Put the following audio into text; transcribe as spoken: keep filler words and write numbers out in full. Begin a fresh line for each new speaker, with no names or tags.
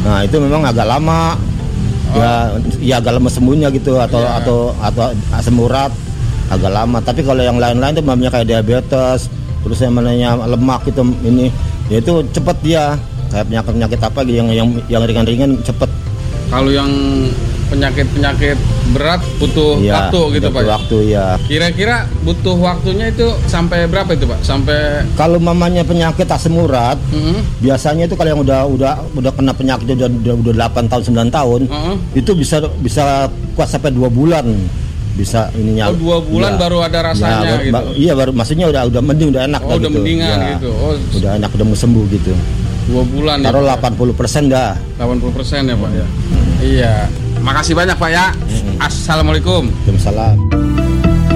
Nah itu memang agak lama. Oh. Ya, ya agak lama sembuhnya gitu atau yeah. atau atau asam urat agak lama. Tapi kalau yang lain-lain itu namanya kayak diabetes, terus yang namanya lemak itu ini, ya itu cepet dia kayak penyakit-penyakit apa yang yang yang ringan-ringan cepet.
Kalau yang penyakit-penyakit berat butuh ya, waktu gitu Pak.
Waktu ya.
Kira-kira butuh waktunya itu sampai berapa itu Pak? Sampai
kalau mamanya penyakit asam urat, mm-hmm. biasanya itu kalau yang udah udah udah kena penyakit udah udah, udah delapan tahun sembilan tahun, uh-huh. itu bisa bisa kuat sampai dua bulan. Bisa ininya.
Oh, dua bulan ya. Baru ada rasanya ya, baru, gitu.
Ba- iya baru maksudnya udah udah mending udah enak
oh, udah
gitu.
mendingan
ya,
gitu. Oh,
udah enak udah mau sembuh gitu.
Dua bulan
taruh
ya.
delapan puluh persen dah.
delapan puluh persen ya Pak ya. Hmm. Iya. Makasih banyak Pak ya. Hmm. Assalamualaikum.
Waalaikumsalam.